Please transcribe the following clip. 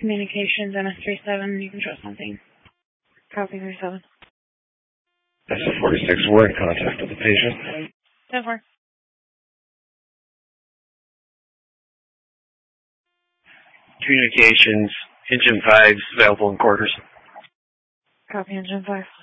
Communications, MS37, you can trust something. Copy 37. SS46, we're in contact with the patient. 10-4. Communications, Engine 5 available in quarters. Copy Engine 5.